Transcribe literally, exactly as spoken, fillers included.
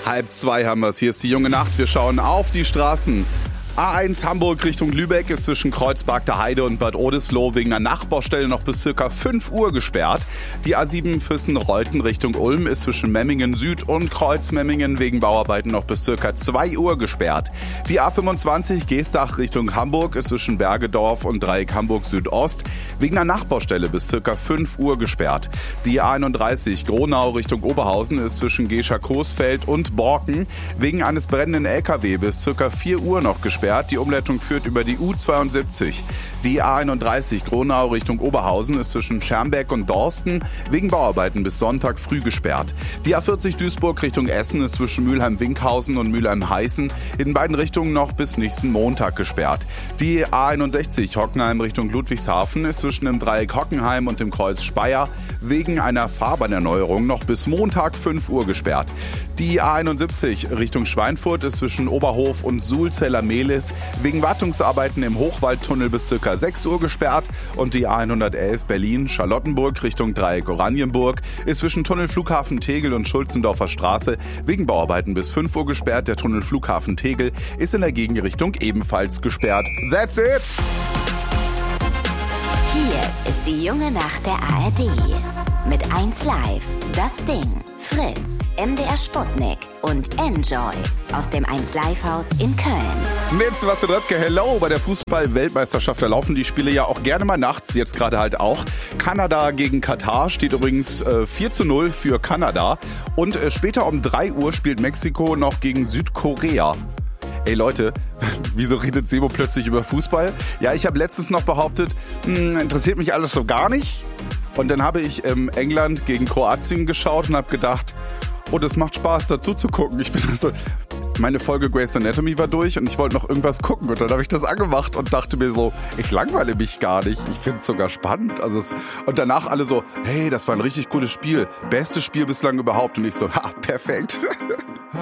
Halb zwei haben wir es. Hier ist die junge Nacht. Wir schauen auf die Straßen. A eins Hamburg Richtung Lübeck ist zwischen Kreuzberg der Heide und Bad Oldesloe wegen einer Nachbaustelle noch bis circa fünf Uhr gesperrt. Die A sieben Füssen-Reuten Richtung Ulm ist zwischen Memmingen Süd und Kreuzmemmingen wegen Bauarbeiten noch bis circa zwei Uhr gesperrt. Die A fünfundzwanzig Geestach Richtung Hamburg ist zwischen Bergedorf und Dreieck Hamburg Südost wegen einer Nachbaustelle bis circa fünf Uhr gesperrt. Die A einunddreißig Gronau Richtung Oberhausen ist zwischen Gescher-Coesfeld und Borken wegen eines brennenden L K W bis circa vier Uhr noch gesperrt. Die Umleitung führt über die U zweiundsiebzig. Die A einunddreißig Gronau Richtung Oberhausen ist zwischen Schermbeck und Dorsten wegen Bauarbeiten bis Sonntag früh gesperrt. Die A vierzig Duisburg Richtung Essen ist zwischen Mülheim-Winkhausen und Mülheim-Heißen in beiden Richtungen noch bis nächsten Montag gesperrt. Die A einundsechzig Hockenheim Richtung Ludwigshafen ist zwischen dem Dreieck Hockenheim und dem Kreuz Speyer wegen einer Fahrbahnerneuerung noch bis Montag fünf Uhr gesperrt. Die A einundsiebzig Richtung Schweinfurt ist zwischen Oberhof und Sulzeller-Mehlis wegen Wartungsarbeiten im Hochwaldtunnel bis ca. sechs Uhr gesperrt und die A hundertelf Berlin-Charlottenburg Richtung Dreieck Oranienburg ist zwischen Tunnel Flughafen Tegel und Schulzendorfer Straße wegen Bauarbeiten bis fünf Uhr gesperrt. Der Tunnel Flughafen Tegel ist in der Gegenrichtung ebenfalls gesperrt. That's it! Hier ist die junge Nacht der A R D. Mit eins Live, Das Ding, Fritz, M D R Sputnik und Enjoy aus dem eins Live Haus in Köln. Mit Sebastian Röpke, hello, bei der Fußball-Weltmeisterschaft, da laufen die Spiele ja auch gerne mal nachts, jetzt gerade halt auch. Kanada gegen Katar steht übrigens äh, vier zu null für Kanada und äh, später um drei Uhr spielt Mexiko noch gegen Südkorea. Ey Leute, wieso redet Sebo plötzlich über Fußball? Ja, ich habe letztens noch behauptet, mh, interessiert mich alles so gar nicht. Und dann habe ich ähm, England gegen Kroatien geschaut und habe gedacht, oh, das macht Spaß, dazu zu gucken. Ich bin also, meine Folge Grey's Anatomy war durch und ich wollte noch irgendwas gucken. Und dann habe ich das angemacht und dachte mir so, ich langweile mich gar nicht. Ich finde es sogar spannend. Also es, und danach alle so, hey, das war ein richtig cooles Spiel. Bestes Spiel bislang überhaupt. Und ich so, ha, perfekt.